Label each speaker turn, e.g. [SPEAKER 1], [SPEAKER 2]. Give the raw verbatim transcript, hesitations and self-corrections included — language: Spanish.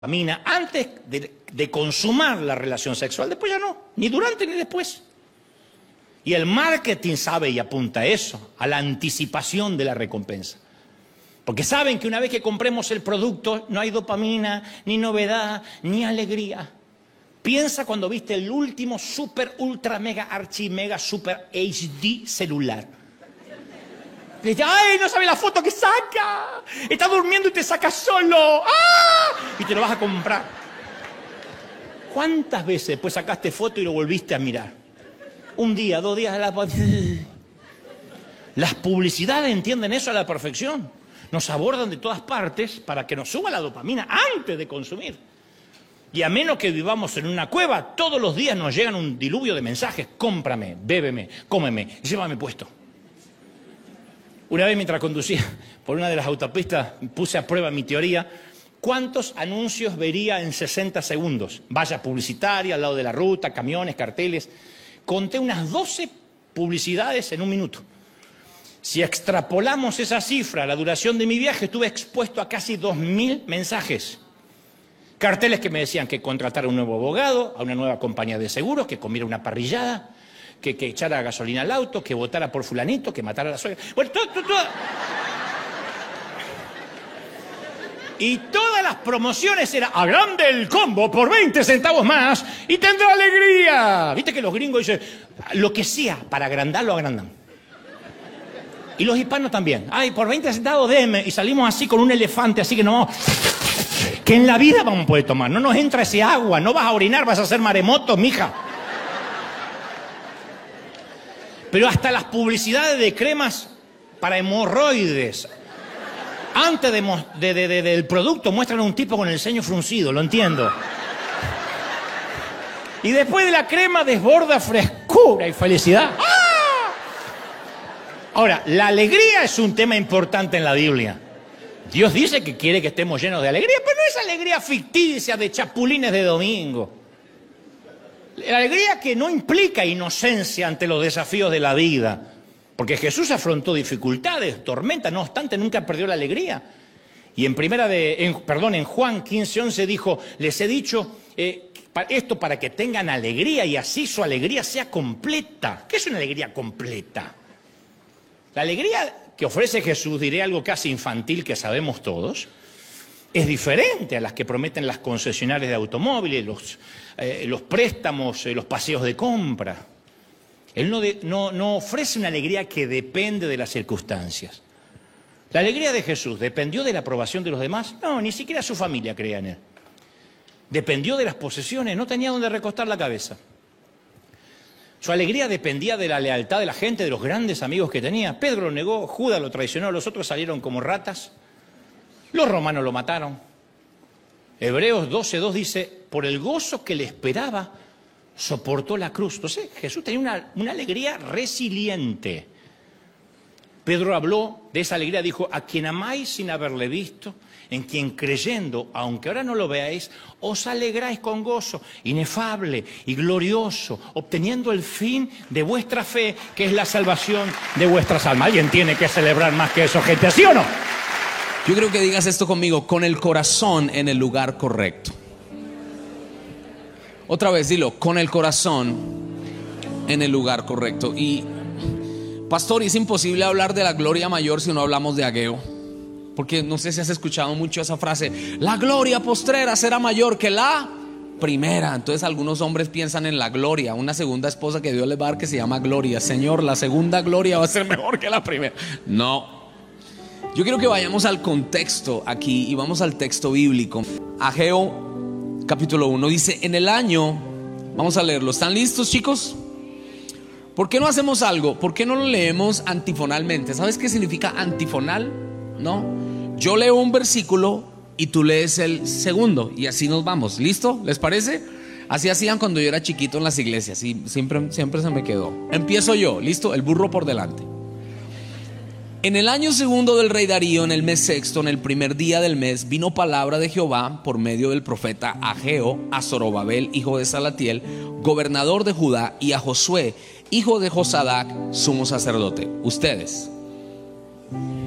[SPEAKER 1] dopamina antes de, de consumar la relación sexual, después ya no, ni durante ni después. Y el marketing sabe y apunta a eso, a la anticipación de la recompensa. Porque saben que una vez que compremos el producto no hay dopamina, ni novedad, ni alegría. Piensa cuando viste el último super, ultra, mega, archi, mega, super H D celular. Le dice, ¡ay, no sabe la foto que saca! Está durmiendo y te saca solo. ¡Ah! Y te lo vas a comprar. ¿Cuántas veces después sacaste foto y lo volviste a mirar? Un día, dos días. La... Las publicidades entienden eso a la perfección. Nos abordan de todas partes para que nos suba la dopamina antes de consumir. Y a menos que vivamos en una cueva, todos los días nos llegan un diluvio de mensajes. Cómprame, bébeme, cómeme, llévame puesto. Una vez mientras conducía por una de las autopistas, puse a prueba mi teoría. ¿Cuántos anuncios vería en sesenta segundos? Vallas publicitarias al lado de la ruta, camiones, carteles. Conté unas doce publicidades en un minuto. Si extrapolamos esa cifra a la duración de mi viaje, estuve expuesto a casi dos mil mensajes. Carteles que me decían que contratara un nuevo abogado, a una nueva compañía de seguros, que comiera una parrillada, que, que echara gasolina al auto, que votara por fulanito, que matara a la suegra. Bueno, todo, todo, todo. Y todas las promociones eran, agrande el combo por veinte centavos más y tendrá alegría. Viste que los gringos dicen, lo que sea, para agrandar, lo agrandan. Y los hispanos también. Ay, por veinte centavos deme. Y salimos así con un elefante, así que no vamos... Que en la vida vamos a poder tomar. No nos entra ese agua, no vas a orinar, vas a hacer maremoto, mija. Pero hasta las publicidades de cremas para hemorroides, antes de, de, de, de, del producto, muestran a un tipo con el ceño fruncido, lo entiendo. Y después de la crema desborda frescura y felicidad. ¡Ah! Ahora, la alegría es un tema importante en la Biblia. Dios dice que quiere que estemos llenos de alegría, pero no es alegría ficticia de chapulines de domingo. La alegría que no implica inocencia ante los desafíos de la vida. Porque Jesús afrontó dificultades, tormentas, no obstante nunca perdió la alegría. Y en primera de, en, perdón, en Juan quince, once dijo, les he dicho eh, esto para que tengan alegría y así su alegría sea completa. ¿Qué es una alegría completa? La alegría que ofrece Jesús, diré algo casi infantil que sabemos todos, es diferente a las que prometen las concesionarias de automóviles, los, eh, los préstamos, eh, los paseos de compra. Él no, de, no, no ofrece una alegría que depende de las circunstancias. ¿La alegría de Jesús dependió de la aprobación de los demás? No, ni siquiera su familia creía en él. Dependió de las posesiones, no tenía dónde recostar la cabeza. Su alegría dependía de la lealtad de la gente, de los grandes amigos que tenía. Pedro lo negó, Judas lo traicionó, los otros salieron como ratas. Los romanos lo mataron. Hebreos doce dos dice, por el gozo que le esperaba, soportó la cruz. Entonces Jesús tenía una, una alegría resiliente. Pedro habló de esa alegría, dijo, a quien amáis sin haberle visto, en quien creyendo, aunque ahora no lo veáis, os alegráis con gozo inefable y glorioso, obteniendo el fin de vuestra fe, que es la salvación de vuestras almas. Alguien tiene que celebrar más que eso, gente, ¿sí o no?
[SPEAKER 2] Yo creo que digas esto conmigo, con el corazón en el lugar correcto. Otra vez, dilo, con el corazón en el lugar correcto. Y, pastor, es imposible hablar de la gloria mayor si no hablamos de Ageo. Porque no sé si has escuchado mucho esa frase, la gloria postrera será mayor que la primera. Entonces algunos hombres piensan en la gloria, una segunda esposa que Dios les va a dar que se llama Gloria. Señor, la segunda gloria va a ser mejor que la primera. No. Yo quiero que vayamos al contexto aquí y vamos al texto bíblico. Ageo capítulo uno dice, en el año, vamos a leerlo, ¿están listos, chicos? ¿Por qué no hacemos algo? ¿Por qué no lo leemos antifonalmente? ¿Sabes qué significa antifonal? No, yo leo un versículo y tú lees el segundo y así nos vamos, ¿listo? ¿Les parece? Así hacían cuando yo era chiquito en las iglesias y siempre, siempre se me quedó. Empiezo yo, ¿listo? El burro por delante. En el año segundo del rey Darío, en el mes sexto, en el primer día del mes, vino palabra de Jehová por medio del profeta Ageo a Zorobabel, hijo de Salatiel, gobernador de Judá, y a Josué, hijo de Josadac, sumo sacerdote. Ustedes